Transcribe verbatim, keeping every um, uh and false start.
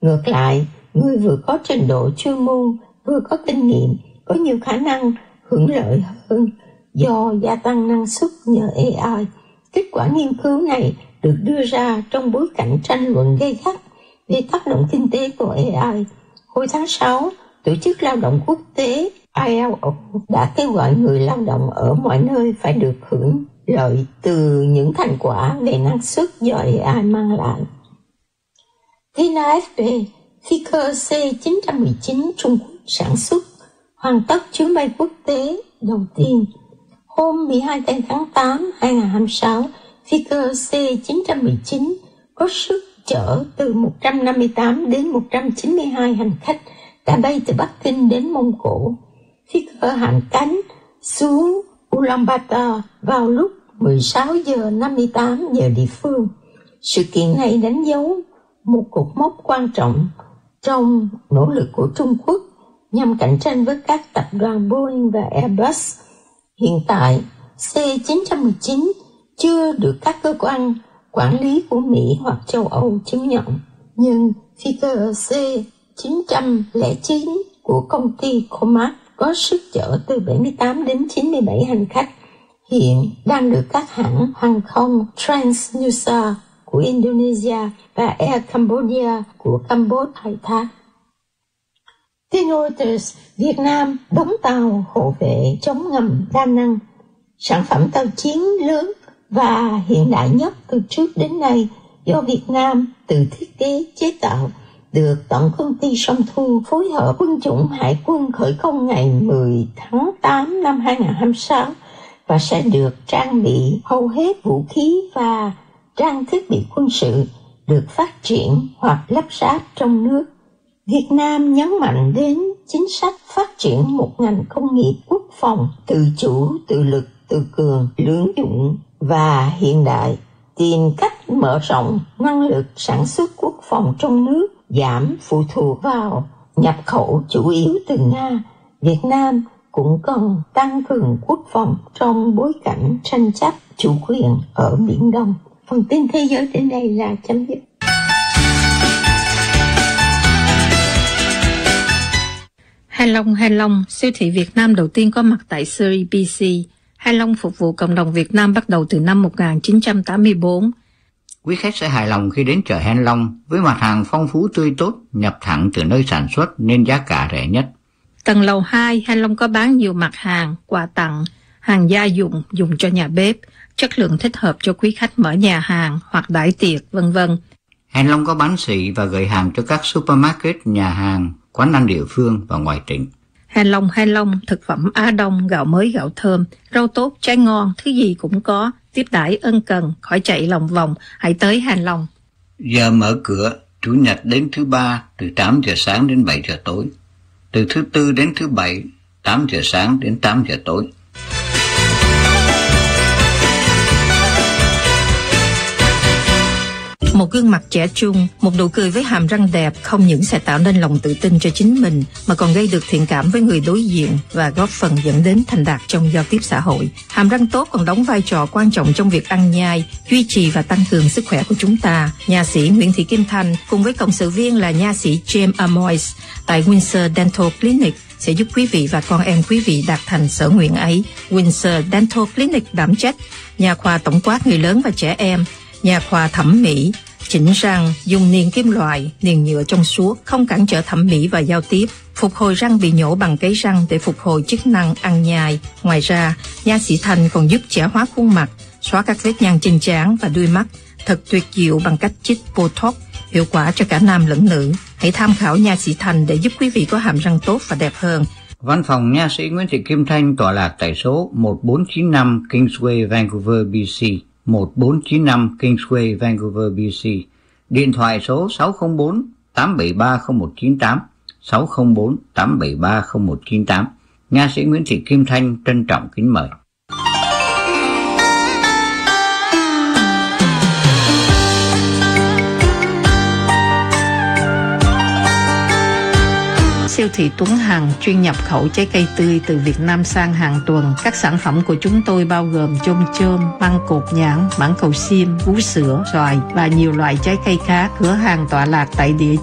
Ngược lại, người vừa có trình độ chuyên môn, vừa có kinh nghiệm, có nhiều khả năng hưởng lợi hơn do gia tăng năng suất nhờ a i. Kết quả nghiên cứu này được đưa ra trong bối cảnh tranh luận gay gắt về tác động kinh tế của a i. Hồi tháng sáu, Tổ chức Lao động Quốc tế I L O đã kêu gọi người lao động ở mọi nơi phải được hưởng lợi từ những thành quả về năng suất do a i mang lại. Tin a ép pê, phi cơ C chín một chín Trung Quốc sản xuất hoàn tất chuyến bay quốc tế đầu tiên. Hôm mười hai tháng tám năm hai nghìn không trăm hai mươi sáu, phi cơ C chín một chín có sức chở từ một trăm năm mươi tám đến một trăm chín mươi hai hành khách đã bay từ Bắc Kinh đến Mông Cổ. Phi cơ hạ cánh xuống Ulaanbaatar vào lúc mười sáu giờ năm mươi tám giờ địa phương. Sự kiện này đánh dấu một cột mốc quan trọng trong nỗ lực của Trung Quốc nhằm cạnh tranh với các tập đoàn Boeing và Airbus. Hiện tại, C chín một chín chưa được các cơ quan quản lý của Mỹ hoặc châu Âu chứng nhận, nhưng phi cơ C chín không chín của công ty Comac có sức chở từ bảy mươi tám đến chín mươi bảy hành khách, hiện đang được các hãng hàng không Transnusa của Indonesia và Air Cambodia của Campuchia khai thác. Tin Reuters, Việt Nam đóng tàu hộ vệ chống ngầm đa năng, sản phẩm tàu chiến lớn và hiện đại nhất từ trước đến nay do Việt Nam tự thiết kế chế tạo, được Tổng công ty Sông Thu phối hợp quân chủng Hải quân khởi công ngày mười tháng tám năm hai nghìn không trăm hai mươi sáu và sẽ được trang bị hầu hết vũ khí và trang thiết bị quân sự được phát triển hoặc lắp ráp trong nước. Việt Nam nhấn mạnh đến chính sách phát triển một ngành công nghiệp quốc phòng tự chủ, tự lực, tự cường, lưỡng dụng và hiện đại, tìm cách mở rộng năng lực sản xuất quốc phòng trong nước, giảm phụ thuộc vào nhập khẩu chủ yếu từ Nga. Việt Nam cũng cần tăng cường quốc phòng trong bối cảnh tranh chấp chủ quyền ở Biển Đông. Phần tin thế giới đến đây là chấm dứt. Hai Long Hai Long, siêu thị Việt Nam đầu tiên có mặt tại series B C. Hai Long phục vụ cộng đồng Việt Nam bắt đầu từ năm một nghìn chín trăm tám mươi tư. Quý khách sẽ hài lòng khi đến chợ Hai Long với mặt hàng phong phú tươi tốt, nhập thẳng từ nơi sản xuất nên giá cả rẻ nhất. Tầng lầu hai, Hai Long có bán nhiều mặt hàng, quà tặng, hàng gia dụng dùng cho nhà bếp, chất lượng thích hợp cho quý khách mở nhà hàng hoặc đãi tiệc, vân vân. Hai Long có bán xỉ và gửi hàng cho các supermarket, nhà hàng, quán ăn địa phương và ngoài tỉnh. Hai Long Hai Long, thực phẩm Á Đông, gạo mới, gạo thơm, rau tốt, trái ngon, thứ gì cũng có. Tiếp đãi ân cần, khỏi chạy lòng vòng, hãy tới Hai Long. Giờ mở cửa, Chủ nhật đến thứ ba từ tám giờ sáng đến bảy giờ tối. Từ thứ tư đến thứ bảy, tám giờ sáng đến tám giờ tối. Một gương mặt trẻ trung, một nụ cười với hàm răng đẹp không những sẽ tạo nên lòng tự tin cho chính mình mà còn gây được thiện cảm với người đối diện và góp phần dẫn đến thành đạt trong giao tiếp xã hội. Hàm răng tốt còn đóng vai trò quan trọng trong việc ăn nhai, duy trì và tăng cường sức khỏe của chúng ta. Nha sĩ Nguyễn Thị Kim Thanh cùng với cộng sự viên là nha sĩ James Amois tại Windsor Dental Clinic sẽ giúp quý vị và con em quý vị đạt thành sở nguyện ấy. Windsor Dental Clinic đảm trách nhà khoa tổng quát người lớn và trẻ em, nhà khoa thẩm mỹ, chỉnh răng, dùng niền kim loại, niền nhựa trong suốt, không cản trở thẩm mỹ và giao tiếp, phục hồi răng bị nhổ bằng cấy răng để phục hồi chức năng ăn nhai. Ngoài ra, nha sĩ Thanh còn giúp trẻ hóa khuôn mặt, xóa các vết nhăn trên trán và đuôi mắt, thật tuyệt diệu bằng cách chích Botox, hiệu quả cho cả nam lẫn nữ. Hãy tham khảo nha sĩ Thanh để giúp quý vị có hàm răng tốt và đẹp hơn. Văn phòng nha sĩ Nguyễn Thị Kim Thanh tọa lạc tại số một bốn chín năm Kingsway, Vancouver, B C. một bốn chín năm Kingsway, Vancouver, B C. Điện thoại số sáu không bốn tám bảy ba không một chín tám, sáu không bốn tám bảy ba không một chín tám. Nha sĩ Nguyễn Thị Kim Thanh trân trọng kính mời. Siêu thị Tuấn Hằng chuyên nhập khẩu trái cây tươi từ Việt Nam sang hàng tuần. Các sản phẩm của chúng tôi bao gồm chôm chôm, măng cột nhãn, mãng cầu xiêm, vú sữa, xoài và nhiều loại trái cây khác. Cửa hàng tọa lạc tại địa